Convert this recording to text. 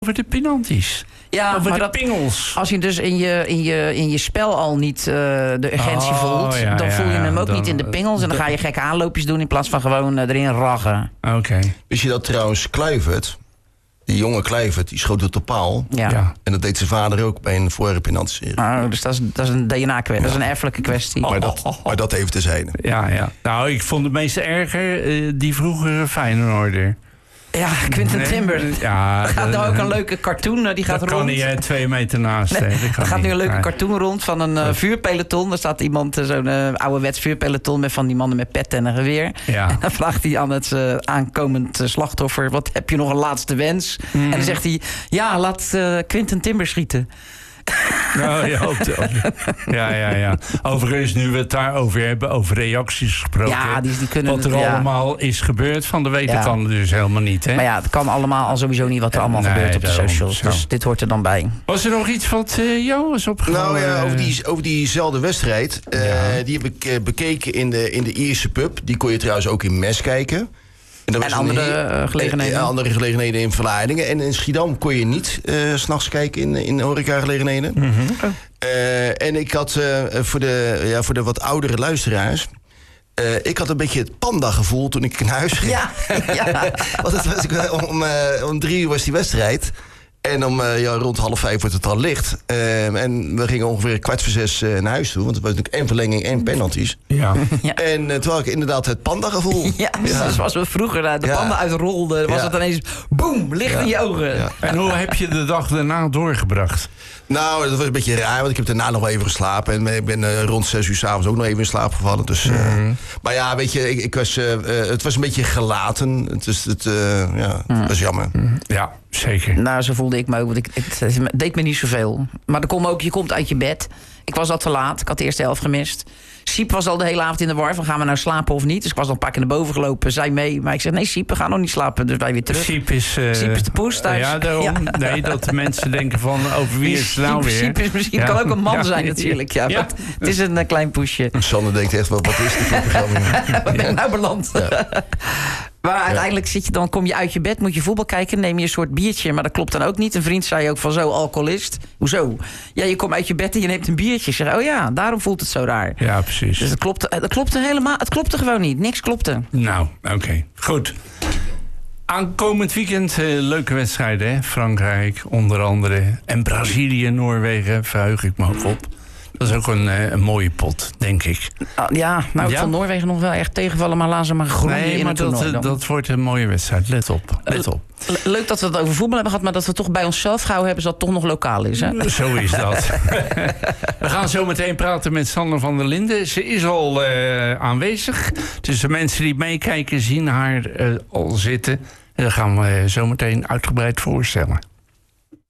over de penalties. Ja, over maar de pingels. Als je dus in je spel al niet de urgentie voelt... ja, dan voel je hem ook dan, niet in de pingels. En dan ga je gekke aanloopjes doen in plaats van gewoon erin raggen. Oké. Wist je dat trouwens Kluivert, die jonge Kluivert, die schoot op de paal. Ja. En dat deed zijn vader ook bij een vorige penalty-serie. Dus dat is een DNA-kwestie. Dat is een erfelijke kwestie. Maar dat even terzijde. Ja. Nou, ik vond het meest erger die vroegere Feyenoorder. Ja, Quinten Timber. Ja, er gaat nou ook een leuke cartoon. Die gaat dat rond. kan niet 2 meter naast. Nee, er gaat nu een leuke Nee. cartoon rond van een vuurpeloton. Er staat iemand, zo'n ouderwets vuurpeloton... met van die mannen met pet en een geweer. Ja. En dan vraagt hij aan het aankomend slachtoffer... wat heb je nog een laatste wens? En dan zegt hij... ja, laat Quinten Timber schieten. Oh, ja. Overigens, nu we het daarover hebben, over reacties gesproken. Ja, die kunnen... Wat er allemaal is gebeurd van de week, dat kan dus helemaal niet. Hè? Maar ja, het kan allemaal al sowieso niet wat er allemaal gebeurt op de socials. Zo. Dus dit hoort er dan bij. Was er nog iets wat jou was opgevallen? Nou ja, over diezelfde wedstrijd. Die heb ik bekeken in de Ierse pub. Die kon je trouwens ook in Mes kijken. En andere gelegenheden? Andere gelegenheden in Vlaardingen. En in Schiedam kon je niet 's nachts kijken in horecagelegenheden. Mm-hmm. En ik had voor de wat oudere luisteraars... ik had een beetje het panda-gevoel toen ik naar huis ging. Ja. Want het was, om 3 uur was die wedstrijd... En rond 4:30 wordt het al licht. En we gingen ongeveer 5:45 naar huis toe. Want het was natuurlijk en verlenging en penalties. Ja. En toen had ik inderdaad het panda-gevoel. Ja, zoals we vroeger de panda uitrolden... was het ineens boem, licht in je ogen. Ja. En hoe heb je de dag daarna doorgebracht? Nou, dat was een beetje raar, want ik heb daarna nog wel even geslapen. En ik ben rond 6 uur 's avonds ook nog even in slaap gevallen. Dus, maar ja, weet je, het was een beetje gelaten. Het was jammer. Ja, zeker. Nou, zo voelde ik me ook. Want het deed me niet zoveel. Maar je komt uit je bed. Ik was al te laat. Ik had de eerste helft gemist. Siep was al de hele avond in de war van gaan we nou slapen of niet. Dus ik was al een paar keer naar boven gelopen. Zij mee. Maar ik zeg nee Siep, we gaan nog niet slapen. Dus wij weer terug. Siep is de poes thuis. Ja, daarom. Ja. Nee, dat de mensen denken van over wie is het nou weer. Siep is misschien kan ook een man zijn natuurlijk. Ja, ja. Het is een klein poesje. Sanne denkt echt, wat is dit voor programma? Waar ben ik nou beland? Ja. Maar uiteindelijk kom je uit je bed, moet je voetbal kijken... neem je een soort biertje, maar dat klopt dan ook niet. Een vriend zei ook van zo, alcoholist. Hoezo? Ja, je komt uit je bed en je neemt een biertje. Ik zeg, oh ja, daarom voelt het zo raar. Ja, precies. Dus dat klopte helemaal, het klopte gewoon niet. Niks klopte. Nou, oké. Goed. Aankomend weekend leuke wedstrijden, hè? Frankrijk onder andere. En Brazilië, Noorwegen, verheug ik me ook op. Dat is ook een mooie pot, denk ik. Ja, ik vond Noorwegen nog wel echt tegenvallen... maar laat ze maar groeien in het toernooi. Dat wordt een mooie wedstrijd. Let op. Leuk dat we het over voetbal hebben gehad... maar dat we het toch bij onszelf gehouden hebben... zodat het toch nog lokaal is, hè? Zo is dat. We gaan zo meteen praten met Sander van der Linden. Ze is al aanwezig. Dus de mensen die meekijken zien haar al zitten. En dat gaan we zo meteen uitgebreid voorstellen.